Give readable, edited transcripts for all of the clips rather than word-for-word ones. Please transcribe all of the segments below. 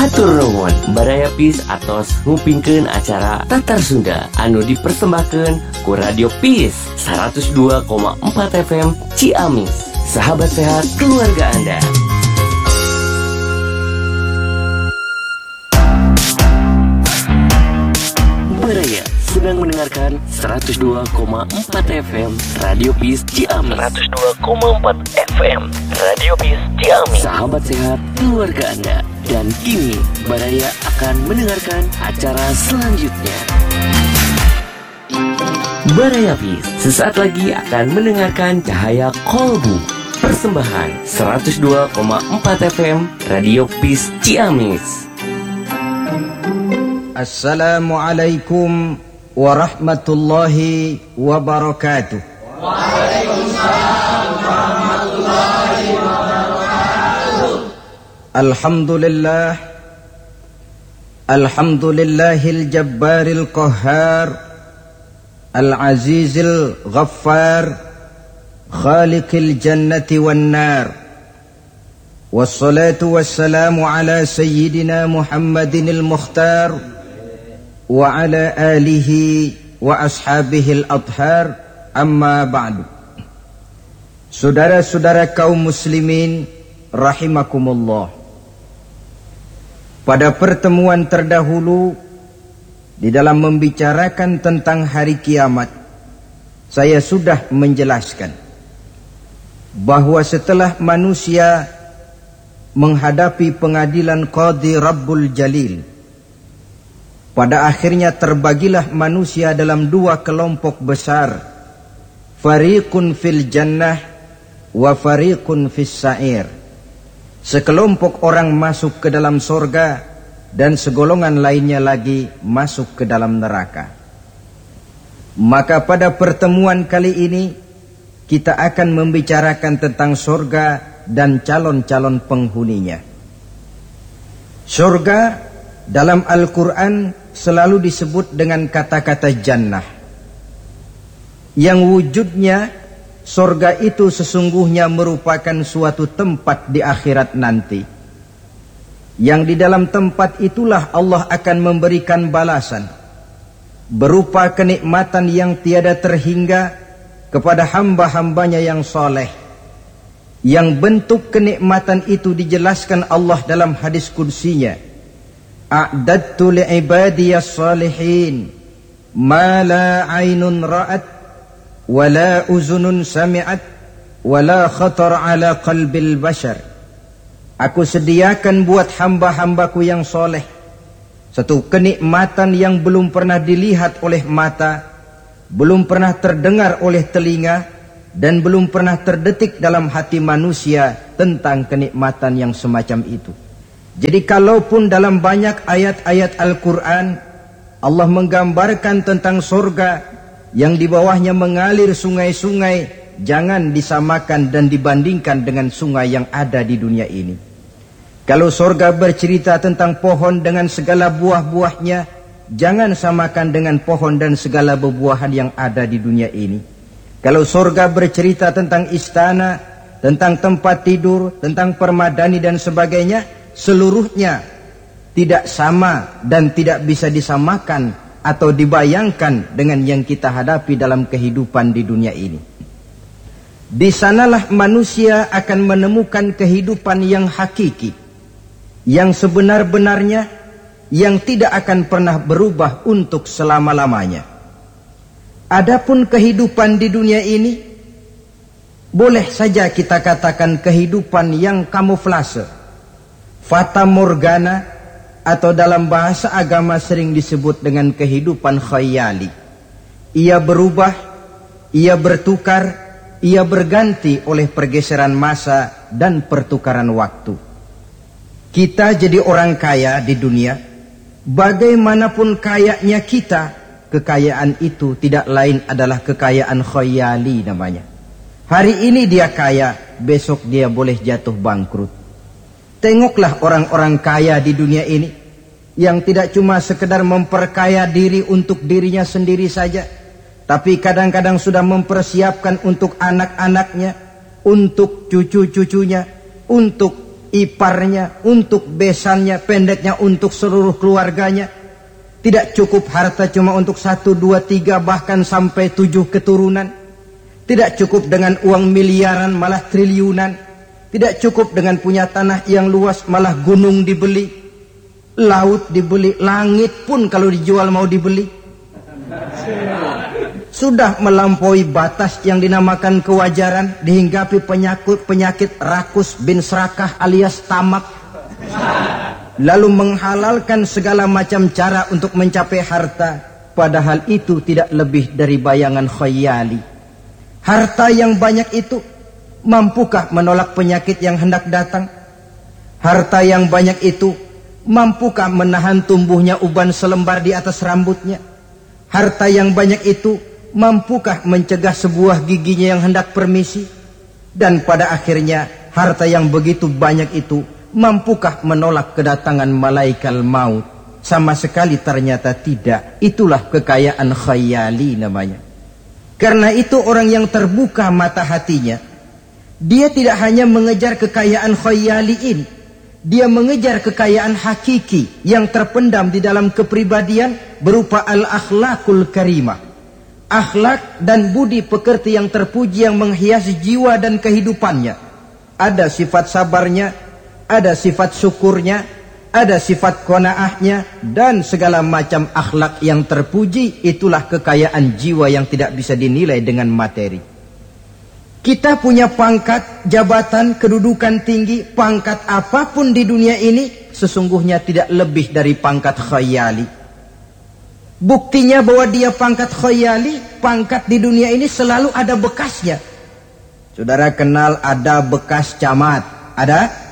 Hatur nuhun Baraya atos ngupingkeun acara Tatar Sunda anu dipersembahkeun ku Radio Peace 102,4 FM Ciamis. Sahabat sehat keluarga Anda. Baraya sedang mendengarkan 102,4 FM Radio Peace Ciamis. 102,4 FM Radio Peace Ciamis. Sahabat sehat keluarga Anda. Dan kini Baraya akan mendengarkan acara selanjutnya. Baraya Peace sesaat lagi akan mendengarkan Cahaya Kolbu. Persembahan 102,4 FM Radio Peace Ciamis. Assalamualaikum warahmatullahi wabarakatuh. Waalaikumsalam warahmatullahi wabarakatuh. Alhamdulillahil jabbaril qahhar, al-azizil ghaffar, khaliqil jannati wan nar. Wassalatu wassalamu ala sayyidina Muhammadinil mukhtar wa ala alihi wa ashabihil adhar, amma ba'du. Saudara-saudara kaum muslimin rahimakumullah. Pada pertemuan terdahulu di dalam membicarakan tentang hari kiamat, saya sudah menjelaskan bahwa setelah manusia menghadapi pengadilan Qadhi Rabbul Jalil, pada akhirnya terbagilah manusia dalam dua kelompok besar, fariqun fil jannah wa fariqun fis sa'ir. Sekelompok orang masuk ke dalam sorga dan segolongan lainnya lagi masuk ke dalam neraka. Maka pada pertemuan kali ini kita akan membicarakan tentang sorga dan calon-calon penghuninya. Sorga dalam Al-Quran selalu disebut dengan kata-kata jannah, yang wujudnya sorga itu sesungguhnya merupakan suatu tempat di akhirat nanti, yang di dalam tempat itulah Allah akan memberikan balasan berupa kenikmatan yang tiada terhingga kepada hamba-hambanya yang soleh, yang bentuk kenikmatan itu dijelaskan Allah dalam hadis qudsinya, a'dadtu li'ibadiyas salihin ma la aynun ra'at wala uzunun sami'at wala khatar ala qalbil bashar. Aku sediakan buat hamba-hambaku yang soleh satu kenikmatan yang belum pernah dilihat oleh mata, belum pernah terdengar oleh telinga, dan belum pernah terdetik dalam hati manusia tentang kenikmatan yang semacam itu. Jadi kalaupun dalam banyak ayat-ayat Al-Quran Allah menggambarkan tentang surga yang di bawahnya mengalir sungai-sungai, jangan disamakan dan dibandingkan dengan sungai yang ada di dunia ini. Kalau surga bercerita tentang pohon dengan segala buah-buahnya, jangan samakan dengan pohon dan segala buah-buahan yang ada di dunia ini. Kalau surga bercerita tentang istana, tentang tempat tidur, tentang permadani dan sebagainya, seluruhnya tidak sama dan tidak bisa disamakan atau dibayangkan dengan yang kita hadapi dalam kehidupan di dunia ini. Di sanalah manusia akan menemukan kehidupan yang hakiki, yang sebenar-benarnya, yang tidak akan pernah berubah untuk selama-lamanya. Adapun kehidupan di dunia ini, boleh saja kita katakan kehidupan yang kamuflase, fata morgana, atau dalam bahasa agama sering disebut dengan kehidupan khayali. Ia berubah, ia bertukar, ia berganti oleh pergeseran masa dan pertukaran waktu. Kita jadi orang kaya di dunia, bagaimanapun kayanya kita, kekayaan itu tidak lain adalah kekayaan khayali namanya. Hari ini dia kaya, besok dia boleh jatuh bangkrut. Tengoklah orang-orang kaya di dunia ini yang tidak cuma sekedar memperkaya diri untuk dirinya sendiri saja, tapi kadang-kadang sudah mempersiapkan untuk anak-anaknya, untuk cucu-cucunya, untuk iparnya, untuk besannya, pendeknya untuk seluruh keluarganya. Tidak cukup harta cuma untuk 1, 2, 3 bahkan sampai 7 keturunan. Tidak cukup dengan uang miliaran malah triliunan. Tidak cukup dengan punya tanah yang luas malah gunung dibeli, laut dibeli, langit pun kalau dijual mau dibeli. Sudah melampaui batas yang dinamakan kewajaran, dihinggapi penyakit rakus bin serakah alias tamak. Lalu menghalalkan segala macam cara untuk mencapai harta, padahal itu tidak lebih dari bayangan khayali. Harta yang banyak itu mampukah menolak penyakit yang hendak datang? Harta yang banyak itu mampukah menahan tumbuhnya uban selembar di atas rambutnya? Harta yang banyak itu mampukah mencegah sebuah giginya yang hendak permisi? Dan pada akhirnya harta yang begitu banyak itu mampukah menolak kedatangan malaikat maut? Sama sekali ternyata tidak. Itulah kekayaan khayali namanya. Karena itu orang yang terbuka mata hatinya, dia tidak hanya mengejar kekayaan khayali ini, dia mengejar kekayaan hakiki yang terpendam di dalam kepribadian berupa al-akhlakul karimah. Akhlak dan budi pekerti yang terpuji yang menghiasi jiwa dan kehidupannya. Ada sifat sabarnya, ada sifat syukurnya, ada sifat qanaahnya, dan segala macam akhlak yang terpuji. Itulah kekayaan jiwa yang tidak bisa dinilai dengan materi. Kita punya pangkat, jabatan, kedudukan tinggi, pangkat apapun di dunia ini sesungguhnya tidak lebih dari pangkat khayali. Buktinya bahwa dia pangkat khayali, pangkat di dunia ini selalu ada bekasnya. Saudara kenal ada bekas camat? Ada?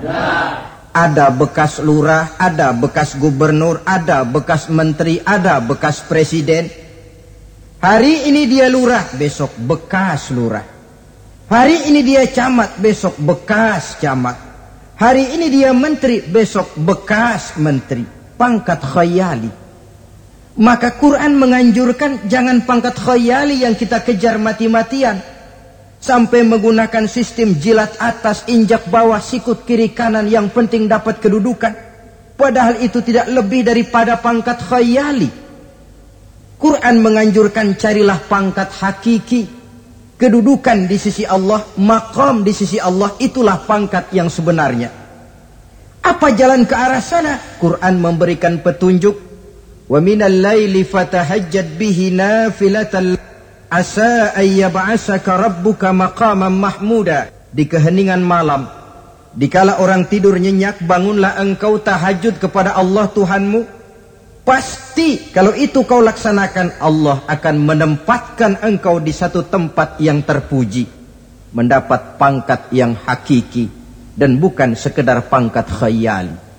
Ada bekas lurah, ada bekas gubernur, ada bekas menteri, ada bekas presiden. Hari ini dia lurah, besok bekas lurah. Hari ini dia camat, besok bekas camat. Hari ini dia menteri, besok bekas menteri. Pangkat khayali. Maka Quran menganjurkan jangan pangkat khayali yang kita kejar mati-matian. Sampai menggunakan sistem jilat atas, injak bawah, sikut kiri kanan, yang penting dapat kedudukan. Padahal itu tidak lebih daripada pangkat khayali. Quran menganjurkan carilah pangkat hakiki. Kedudukan di sisi Allah, maqam di sisi Allah, itulah pangkat yang sebenarnya. Apa jalan ke arah sana? Quran memberikan petunjuk. Wa minal laili fatahajjad bihi nafilatan asa ayyab'asaka rabbuka maqaman mahmuda. Di keheningan malam, dikala orang tidur nyenyak, bangunlah engkau tahajud kepada Allah Tuhanmu. Pasti kalau itu kau laksanakan, Allah akan menempatkan engkau di satu tempat yang terpuji, mendapat pangkat yang hakiki dan bukan sekedar pangkat khayali.